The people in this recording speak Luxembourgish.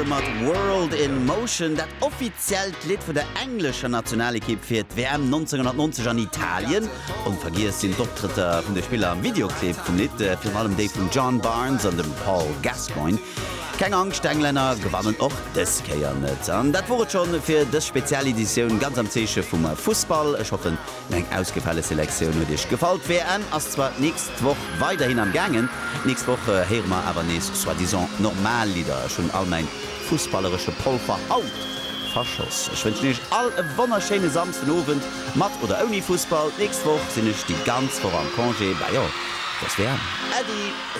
mat World in Motion, dat offiziell Lied vu der englischer Nationalkipp fir WM 1990 an Italien und vergiss den Dotritter vun der Spieler am Videoclip vum Lied fir allem Dave von John Barnes an dem Paul Gascoigne. Keng Angst, Engländer gewannen och des Keier net. An dat wurde schon fir des Spezialedition ganz am Zeche vum Fußball. Ich hoffe, eng ausgefälle Selektion huet Dich gefallen. WM as zwar nächst Woch weiterhin am Gangen. Nächst Woche heer ma aber nees soi-disant Normallieder schon all mein fußballerische Pulver haut. Verschoss. Ich wünsche nicht all wunderschöne Samstagabend, mat oder ohne Fußball. Nächste Woche sind ich die ganz voran Congé bei ja. Das wäre Eddie.